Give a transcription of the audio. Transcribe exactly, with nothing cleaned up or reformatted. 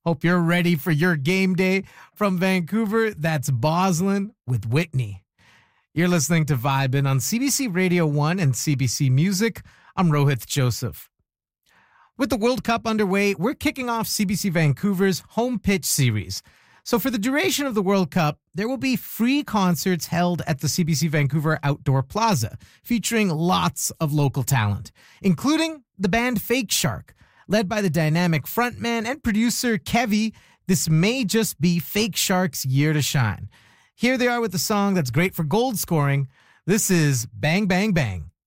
Hope you're ready for your game day. From Vancouver, that's Boslin with Whitney. You're listening to Vibin' on C B C Radio one and C B C Music. I'm Rohith Joseph. With the World Cup underway, we're kicking off C B C Vancouver's Home Pitch series. So for the duration of the World Cup, there will be free concerts held at the C B C Vancouver Outdoor Plaza, featuring lots of local talent, including the band Fake Shark. Led by the dynamic frontman and producer Kevy, this may just be Fake Shark's year to shine. Here they are with a song that's great for gold scoring. This is Bang Bang Bang.